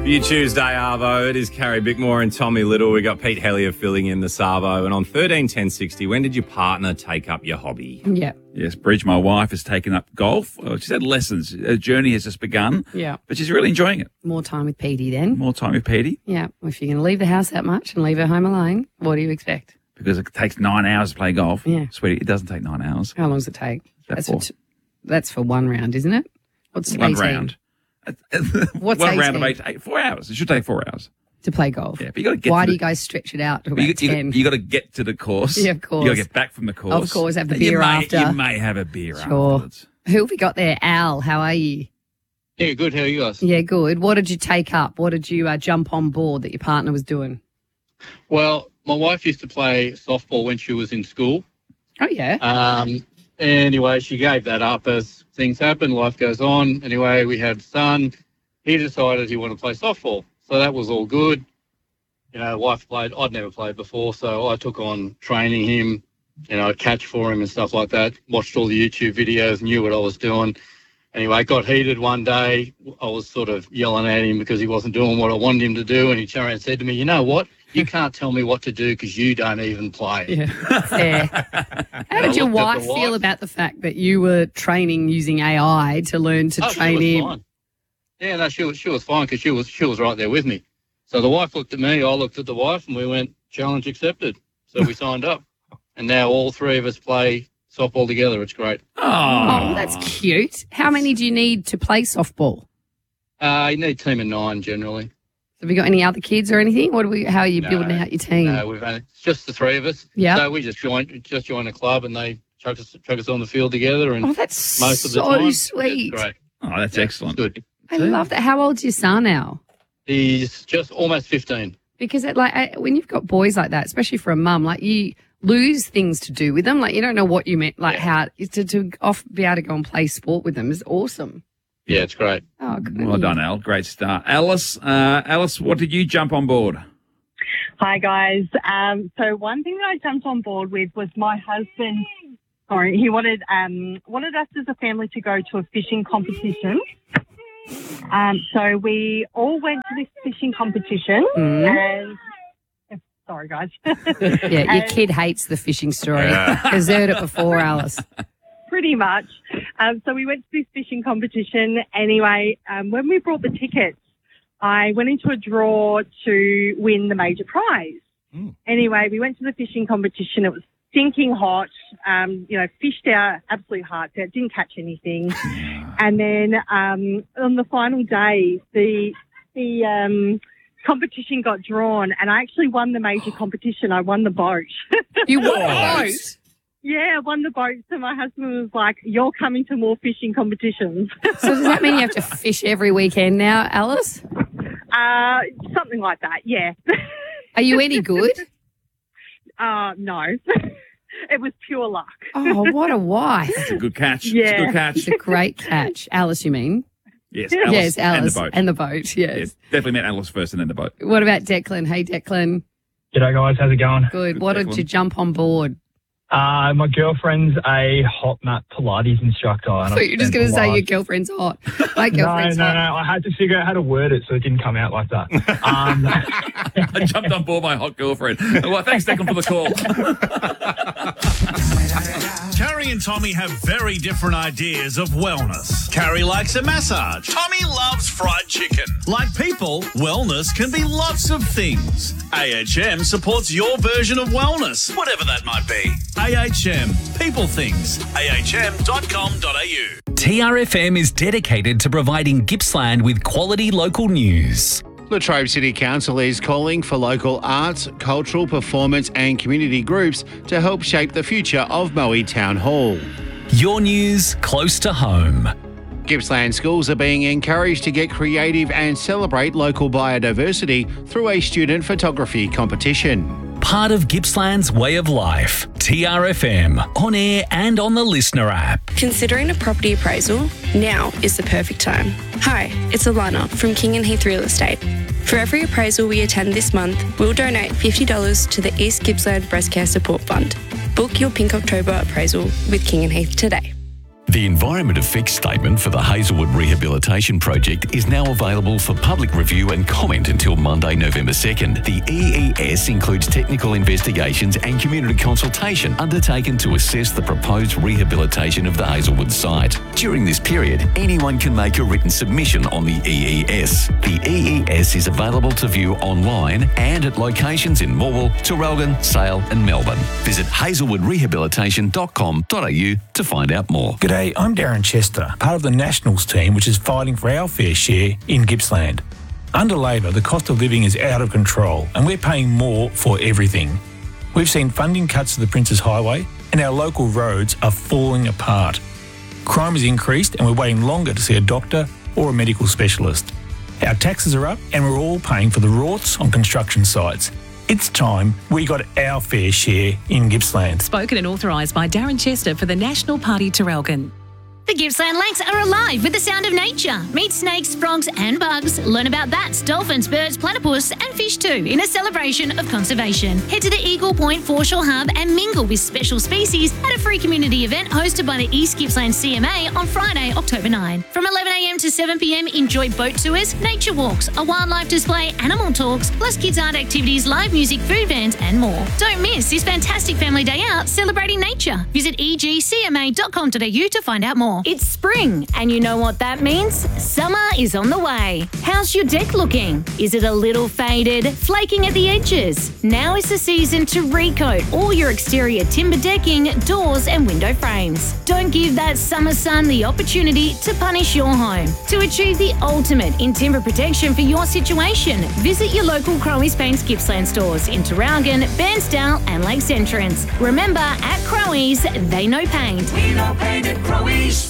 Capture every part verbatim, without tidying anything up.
For your Tuesday, Arvo, it is Carrie Bickmore and Tommy Little. We got Pete Hellier filling in the Savo. And on thirteen ten sixty, when did your partner take up your hobby? Yeah. Yes, Bridge, my wife, has taken up golf. Well, she's had lessons. Her journey has just begun. Yeah. But she's really enjoying it. More time with Petey then. More time with Petey. Yeah. Well, if you're going to leave the house that much and leave her home alone, what do you expect? Because it takes nine hours to play golf. Yeah. Sweetie, it doesn't take nine hours. How long does it take? That's for, t- that's for one round, isn't it? What's One eighteen? round. What's One round of eighteen? eight, eight, four hours. It should take four hours. To play golf. Yeah, but you got to get. Why to do the, you guys stretch it out to you, about you, ten? you got to get to the course. Yeah, of course. You got to get back from the course. Of course, have the You beer may- after. You may have a beer Sure. afterwards. Who have we got there? Al, how are you? Yeah, good. How are you guys? Yeah, good. What did you take up? What did you uh, jump on board that your partner was doing? Well, my wife used to play softball when she was in school. Oh, yeah. Um, anyway, she gave that up as things happen. Life goes on. Anyway, we had a son. He decided he wanted to play softball. So that was all good. You know, wife played. I'd never played before, so I took on training him, you know, catch for him and stuff like that. Watched all the YouTube videos, knew what I was doing. Anyway, it got heated one day. I was sort of yelling at him because he wasn't doing what I wanted him to do. And he turned around and said to me, you know what? You can't tell me what to do because you don't even play. Yeah, fair. How did your looked at wife the feel wife. about the fact that you were training using A I to learn to Oh, she train was him? fine. Yeah, no, she was, she was fine because she was, she was right there with me. So the wife looked at me, I looked at the wife, and we went, challenge accepted. So we signed up. And now all three of us play softball together. It's great. Oh, that's cute. How many do you need to play softball? Uh, you need a team of nine generally. Have you got any other kids or anything? What do we? How are you No, building out your team? Uh, we've only, it's just the three of us. Yeah. So we just joined, just joined a club, and they chuck us, chuck us on the field together. And Oh, that's most of the so time, it's sweet. great. Oh, that's Yeah, excellent. it's good. I love that. How old's your son now? He's just almost fifteen. Because it, like I, when you've got boys like that, especially for a mum, like you lose things to do with them. Like you don't know what you meant. Like Yeah. how to to off be able to go and play sport with them is awesome. Yeah, it's great. Oh, good. Well done, Al. Great start. Alice, uh, Alice, what did you jump on board? Hi, guys. Um, so one thing that I jumped on board with was my husband. Sorry, he wanted um, wanted us as a family to go to a fishing competition. Um, so we all went to this fishing competition, Mm. and sorry, guys. Yeah, your And- kid hates the fishing story. Has heard it before, Alice. Pretty much. Um, so we went to this fishing competition. Anyway, um, when we brought the tickets, I went into a draw to win the major prize. Mm. Anyway, we went to the fishing competition. It was stinking hot. Um, you know, fished our absolute hearts out. Didn't catch anything. And then um, on the final day, the the um, competition got drawn, and I actually won the major competition. I won the boat. You won a boat. Yeah, I won the boat. So my husband was like, you're coming to more fishing competitions. So does that mean you have to fish every weekend now, Alice? uh, something like that, yeah. Are you any good? uh, no. It was pure luck. Oh, what a wife. It's a good catch. It's a Yeah. good catch. It's a great catch. Alice, you mean? Yes, Alice, yes, Alice. and the boat. And the boat, yes. Yes, definitely met Alice first and then the boat. What about Declan? Hey, Declan. G'day guys, how's it going? Good. Good, What did Declan. you jump on board? Uh, my girlfriend's a hot mat Pilates instructor. I and thought you were just spent going to the say your last- girlfriend's hot. My No, girlfriend's no, hot. no. I had to figure out how to word it so it didn't come out like that. Um, I jumped on board my hot girlfriend. Well, thanks, Declan, for the call. Carrie and Tommy have very different ideas of wellness. Carrie likes a massage. Tommy loves fried chicken. Like people, wellness can be lots of things. A H M supports your version of wellness, whatever that might be. A H M, people things. A H M dot com dot A U. T R F M is dedicated to providing Gippsland with quality local news. Latrobe City Council is calling for local arts, cultural, performance and community groups to help shape the future of Moe Town Hall. Your news close to home. Gippsland schools are being encouraged to get creative and celebrate local biodiversity through a student photography competition. Part of Gippsland's way of life. T R F M, on air and on the Listener app. Considering a property appraisal? Now is the perfect time. Hi, it's Alana from King and Heath Real Estate. For every appraisal we attend this month, we'll donate fifty dollars to the East Gippsland Breast Care Support Fund. Book your Pink October appraisal with King and Heath today. The Environment Effects Statement for the Hazelwood Rehabilitation Project is now available for public review and comment until Monday, November second. The E E S includes technical investigations and community consultation undertaken to assess the proposed rehabilitation of the Hazelwood site. During this period, anyone can make a written submission on the E E S. The E E S is available to view online and at locations in Morwell, Traralgon, Sale and Melbourne. Visit hazelwood rehabilitation dot com dot a u to find out more. G'day, I'm Darren Chester, part of the Nationals team which is fighting for our fair share in Gippsland. Under Labor, the cost of living is out of control and we're paying more for everything. We've seen funding cuts to the Princes Highway and our local roads are falling apart. Crime has increased and we're waiting longer to see a doctor or a medical specialist. Our taxes are up and we're all paying for the rorts on construction sites. It's time we got our fair share in Gippsland. Spoken and authorised by Darren Chester for the National Party Traralgon. The Gippsland Lakes are alive with the sound of nature. Meet snakes, frogs and bugs. Learn about bats, dolphins, birds, platypus and fish too in a celebration of conservation. Head to the Eagle Point Foreshore Hub and mingle with special species at a free community event hosted by the East Gippsland C M A on Friday, October ninth. From eleven a m to seven p m, enjoy boat tours, nature walks, a wildlife display, animal talks, plus kids art activities, live music, food vans and more. Don't miss this fantastic family day out celebrating nature. Visit e g c m a dot com dot a u to find out more. It's spring, and you know what that means? Summer is on the way. How's your deck looking? Is it a little faded, flaking at the edges? Now is the season to recoat all your exterior timber decking, doors and window frames. Don't give that summer sun the opportunity to punish your home. To achieve the ultimate in timber protection for your situation, visit your local Crowie's Paints Gippsland stores in Traralgon, Bairnsdale and Lakes Entrance. Remember, at Crowie's, they know paint. We know paint at Crowie's.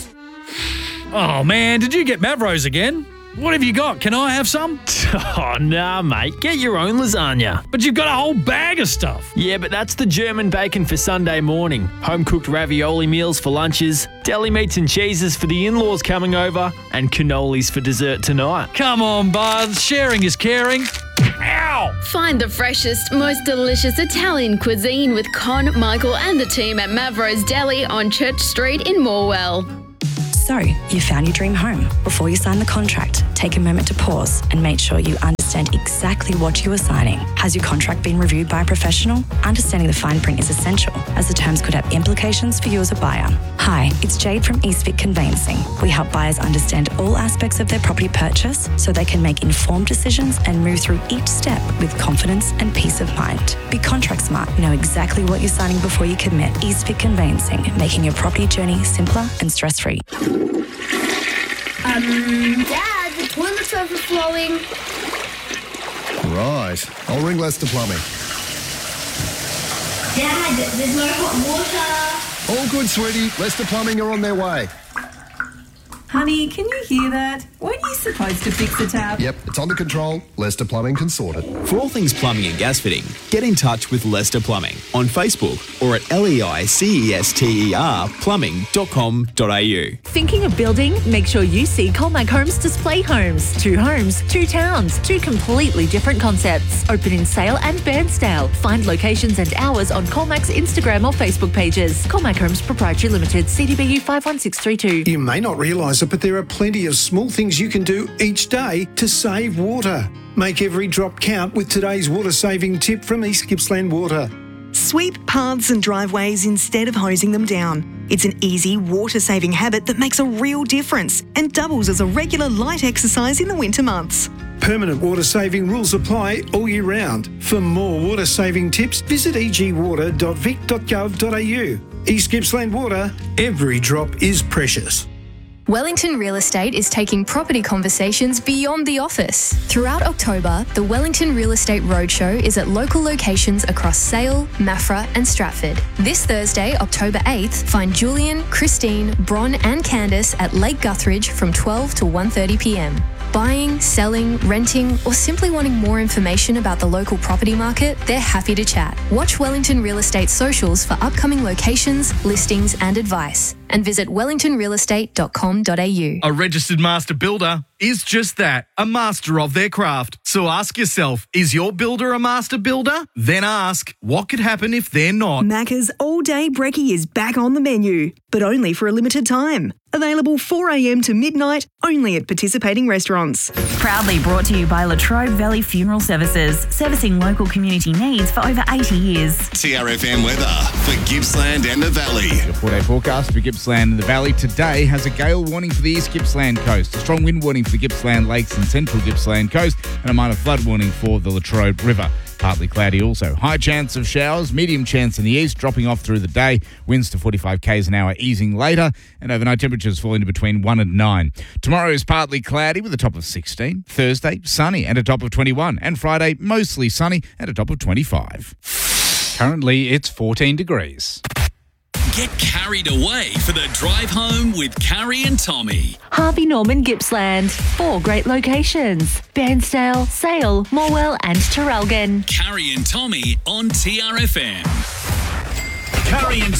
Oh man, did you get Mavros again? What have you got? Can I have some? Oh, nah, mate. Get your own lasagna. But you've got a whole bag of stuff. Yeah, but that's the German bacon for Sunday morning. Home-cooked ravioli meals for lunches, deli meats and cheeses for the in-laws coming over, and cannolis for dessert tonight. Come on, bud. Sharing is caring. Ow! Find the freshest, most delicious Italian cuisine with Con, Michael and the team at Mavros Deli on Church Street in Morwell. So, you found your dream home. Before you sign the contract, take a moment to pause and make sure you understand exactly what you are signing. Has your contract been reviewed by a professional? Understanding the fine print is essential, as the terms could have implications for you as a buyer. Hi, it's Jade from Eastvic Conveyancing. We help buyers understand all aspects of their property purchase so they can make informed decisions and move through each step with confidence and peace of mind. Be contract smart. Know exactly what you're signing before you commit. Eastvic Conveyancing, making your property journey simpler and stress-free. Um, Dad, the toilet's overflowing. Right. I'll ring Leicester Plumbing. Dad, there's no hot water. All good, sweetie. Leicester Plumbing are on their way. Honey, can you hear that? Weren't you supposed to fix the tap? Yep, it's under control. Leicester Plumbing can sort it. For all things plumbing and gas fitting, get in touch with Leicester Plumbing on Facebook or at L E I C E S T E R plumbing dot com dot a u. Thinking of building? Make sure you see Colmac Homes Display Homes. Two homes, two towns, two completely different concepts. Open in Sale and Bairnsdale. Find locations and hours on Colmac's Instagram or Facebook pages. Colmac Homes Proprietary Limited, C D B U five one six three two. You may not realise it, but there are plenty of small things you can do each day to save water. Make every drop count with today's water-saving tip from East Gippsland Water. Sweep paths and driveways instead of hosing them down. It's an easy water-saving habit that makes a real difference and doubles as a regular light exercise in the winter months. Permanent water-saving rules apply all year round. For more water-saving tips, visit e g water dot vic dot gov dot a u. East Gippsland Water, every drop is precious. Wellington Real Estate is taking property conversations beyond the office. Throughout October, the Wellington Real Estate Roadshow is at local locations across Sale, Maffra and Stratford. This Thursday, October eighth, find Julian, Christine, Bron and Candice at Lake Guthridge from twelve to one thirty p m. Buying, selling, renting, or simply wanting more information about the local property market, they're happy to chat. Watch Wellington Real Estate socials for upcoming locations, listings and advice. and visit wellington real estate dot com dot a u. A registered master builder is just that, a master of their craft. So ask yourself, is your builder a master builder? Then ask, what could happen if they're not? Macca's all-day brekkie is back on the menu, but only for a limited time. Available four a.m. to midnight, only at participating restaurants. Proudly brought to you by Latrobe Valley Funeral Services, servicing local community needs for over eighty years. T R F M weather for Gippsland and the Valley. The four-day forecast for Gippsland and the Valley today has a gale warning for the East Gippsland coast, a strong wind warning for the Gippsland Lakes and Central Gippsland coast, and a minor flood warning for the Latrobe River. Partly cloudy also. High chance of showers, medium chance in the east, dropping off through the day. Winds to forty-five kays an hour, easing later, and overnight temperatures falling to between one and nine. Tomorrow is partly cloudy with a top of sixteen. Thursday, sunny and a top of twenty-one. And Friday, mostly sunny and a top of twenty-five. Currently, it's fourteen degrees. Get carried away for the drive home with Carrie and Tommy. Harvey Norman Gippsland. Four great locations. Bairnsdale, Sale, Morwell and Terrelgan. Carrie and Tommy on T R F M. Carrie and